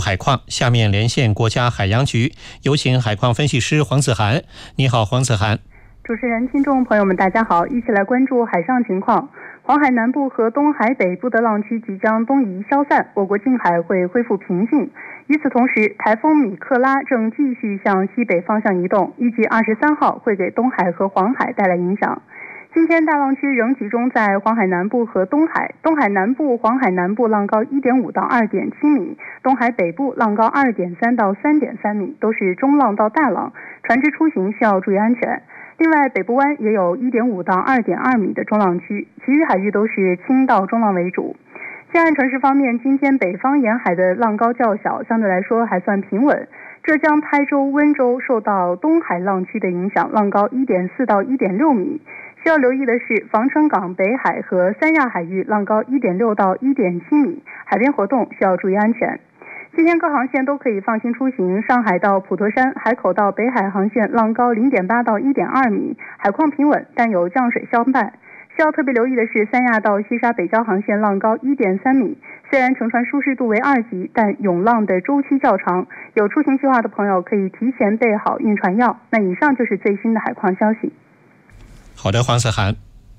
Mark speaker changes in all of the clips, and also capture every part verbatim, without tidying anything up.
Speaker 1: 海况。下面连线国家海洋局，有请海况分析师黄子涵。你好，黄子涵。
Speaker 2: 主持人、听众朋友们，大家好，一起来关注海上情况。黄海南部和东海北部的浪区即将东移消散，我国近海会恢复平静。与此同时，台风米克拉正继续向西北方向移动，预计二十三号会给东海和黄海带来影响。今天大浪区仍集中在黄海南部和东海，东海南部、黄海南部浪高 一点五到二点七米，东海北部浪高 二点三到三点三米，都是中浪到大浪，船只出行需要注意安全。另外，北部湾也有 一点五到二点二米的中浪区，其余海域都是轻到中浪为主。近岸城市方面，今天北方沿海的浪高较小，相对来说还算平稳。浙江台州、温州受到东海浪区的影响，浪高 一点四到一点六米。需要留意的是，防城港北海和三亚海域浪高 一点六到一点七米，海边活动需要注意安全。今天各航线都可以放心出行，上海到普陀山、海口到北海航线浪高 零点八到一点二米，海况平稳，但有降水相伴。需要特别留意的是，三亚到西沙北礁航线浪高 一点三米，虽然乘船舒适度为二级，但涌浪的周期较长，有出行计划的朋友可以提前备好晕船药。那以上就是最新的海况消息。
Speaker 1: 好的，黄子涵。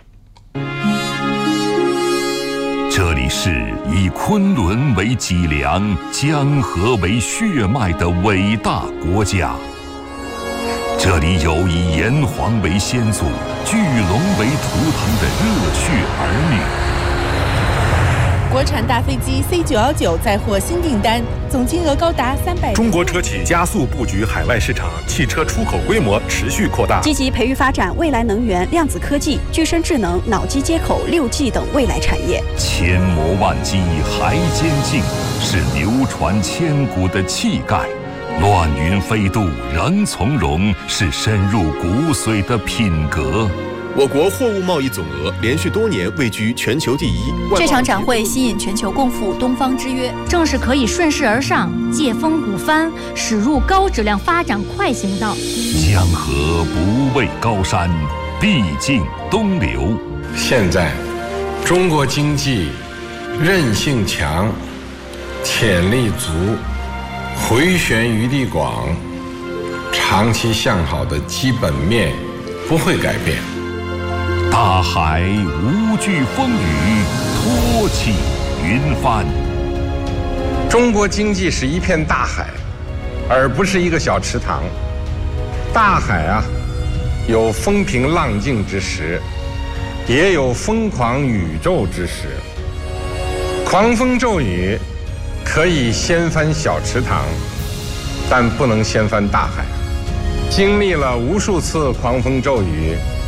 Speaker 3: 这里是以昆仑为脊梁、江河为血脉的伟大国家。这里有以炎黄为先祖、巨龙为图腾的热血儿女。
Speaker 4: 国产大飞机 C 九一九再获新订单，总金额高达三百。
Speaker 5: 中国车企加速布局海外市场，汽车出口规模持续扩大，
Speaker 6: 积极培育发展未来能源、量子科技、具身智能、脑机接口、六 G 等未来产业。
Speaker 3: 千磨万击还坚劲，是流传千古的气概；乱云飞渡仍从容，是深入骨髓的品格。
Speaker 5: 我国货物贸易总额连续多年位居全球第一。
Speaker 7: 这场展会吸引全球共赴东方之约，正是可以顺势而上、借风鼓帆，驶入高质量发展快行道。
Speaker 3: 江河不畏高山，必尽东流。
Speaker 8: 现在，中国经济韧性强，潜力足，回旋余地广，长期向好的基本面不会改变。
Speaker 3: 大海无惧风雨，托起云帆。
Speaker 8: 中国经济是一片大海，而不是一个小池塘。大海啊，有风平浪静之时，也有疯狂宇宙之时。狂风骤雨可以掀翻小池塘，但不能掀翻大海。经历了无数次狂风骤雨，